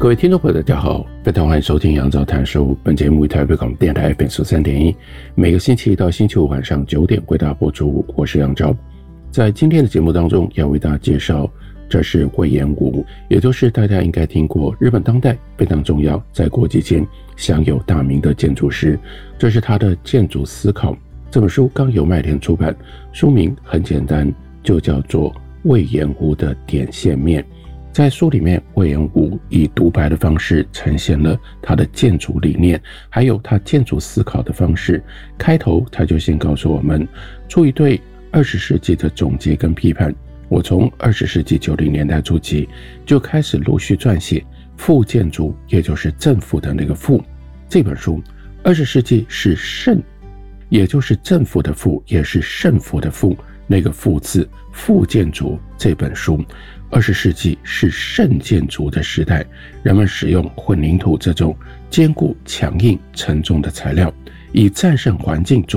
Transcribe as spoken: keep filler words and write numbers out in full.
各位听众朋友大家好，非常欢迎收听杨照谈书。本节目于台北港电台 F M 十三点一，每个星期一到星期五晚上九点为大家播出。我是杨照。在今天的节目当中，要为大家介绍，这是隈研吾，也就是大家应该听过日本当代非常重要，在国际间享有大名的建筑师。这是他的建筑思考。这本书刚由麦田出版，书名很简单，就叫做隈研吾的点线面。在书里面，隈研吾以独白的方式呈现了他的建筑理念，还有他建筑思考的方式。开头他就先告诉我们，出于对二十世纪的总结跟批判，我从二十世纪九零年代初期就开始陆续撰写复建筑，也就是政府的那个复。这本书二十世纪是圣，也就是政府的复，也是圣福的复，那个复字，复建筑。这本书二十世纪是圣建筑的时代，人们使用混凝土这种坚固、强硬、沉重的材料，以战胜环境